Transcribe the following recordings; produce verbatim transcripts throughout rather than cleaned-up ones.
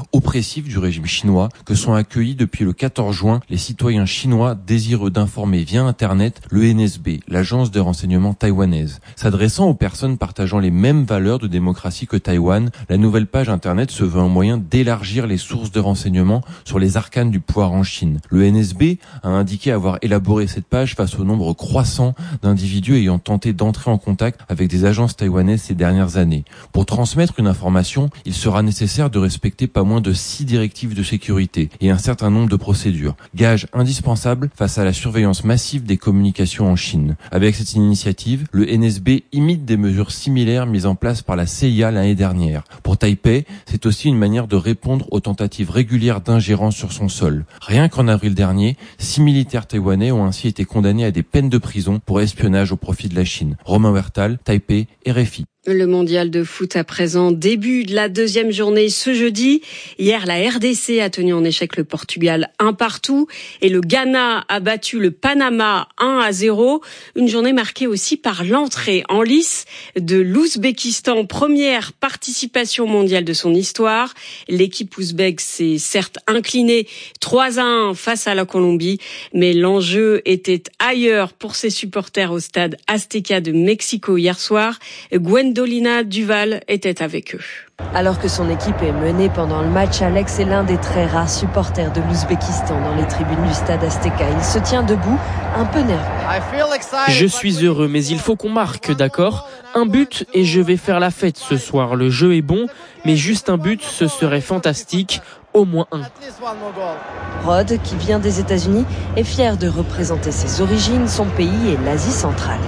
oppressif du régime chinois que sont accueillis depuis le quatorze juin les citoyens chinois désireux d'informer via Internet le N S B, l'agence de renseignement taïwanaise. S'adressant aux personnes partageant les mêmes valeurs de démocratie que Taïwan, la nouvelle page Internet se veut un moyen d'élargir les sources de renseignements sur les arcanes du pouvoir en Chine. Le N S B a indiqué avoir élaboré cette page face au nombre croissant d'individus ayant tenté d'entrer en contact avec des agences taïwanaises ces dernières années. Pour transmettre une information, il sera nécessaire de respecter pas moins de six directives de sécurité et un certain nombre de procédures, gage indispensable face à la surveillance massive des communications en Chine. Avec cette initiative, le N S B imite des mesures similaires mises en place par la C I A l'année dernière. Pour Taipei, c'est aussi une manière de répondre aux tentatives régulières d'ingérence sur son sol. Rien qu'en avril dernier, six militaires taïwanais ont ainsi été condamnés à des peines de prison pour espionnage au profit de la Chine. Romain Wertal, Taipei, R F I. Le mondial de foot à présent, début de la deuxième journée ce jeudi. Hier, la R D C a tenu en échec le Portugal un partout et le Ghana a battu le Panama un à zéro. Une journée marquée aussi par l'entrée en lice de l'Ouzbékistan, première participation mondiale de son histoire. L'équipe ouzbèque s'est certes inclinée trois à un face à la Colombie, mais l'enjeu était ailleurs pour ses supporters au stade Azteca de Mexico hier soir. Gwendolina Duval était avec eux. Alors que son équipe est menée pendant le match, Alex est l'un des très rares supporters de l'Ouzbékistan dans les tribunes du stade Azteca. Il se tient debout, un peu nerveux. Je suis heureux, mais il faut qu'on marque, d'accord ? Un but et je vais faire la fête ce soir. Le jeu est bon, mais juste un but, ce serait fantastique. Au moins un. Rod, qui vient des États-Unis, est fier de représenter ses origines, son pays et l'Asie centrale.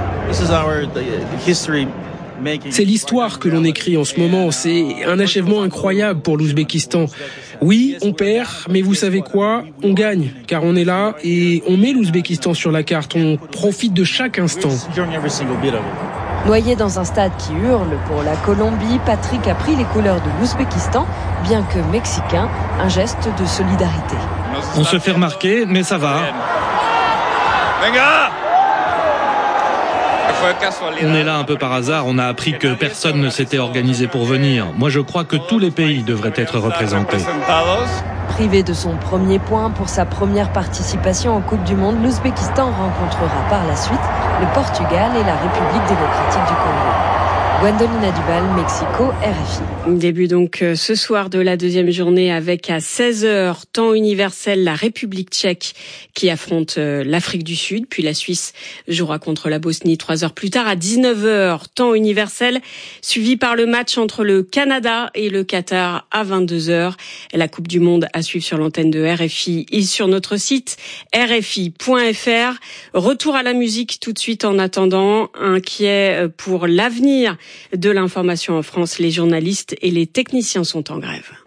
C'est l'histoire que l'on écrit en ce moment. C'est un achèvement incroyable pour l'Ouzbékistan. Oui, on perd, mais vous savez quoi ? On gagne, car on est là et on met l'Ouzbékistan sur la carte. On profite de chaque instant. Noyé dans un stade qui hurle pour la Colombie, Patrick a pris les couleurs de l'Ouzbékistan, bien que mexicain, un geste de solidarité. On se fait remarquer, mais ça va. On est là un peu par hasard, on a appris que personne ne s'était organisé pour venir. Moi je crois que tous les pays devraient être représentés. Privé de son premier point pour sa première participation en Coupe du Monde, l'Ouzbékistan rencontrera par la suite le Portugal et la République démocratique du Congo. Gwendolina Duval, Mexico, R F I. Début donc ce soir de la deuxième journée avec à seize heures, temps universel, la République tchèque qui affronte l'Afrique du Sud, puis la Suisse jouera contre la Bosnie trois heures plus tard à dix-neuf heures, temps universel, suivi par le match entre le Canada et le Qatar à vingt-deux heures. La Coupe du Monde à suivre sur l'antenne de R F I et sur notre site r f i point f r. Retour à la musique tout de suite en attendant, inquiet pour l'avenir de l'information en France. Les journalistes et les techniciens sont en grève.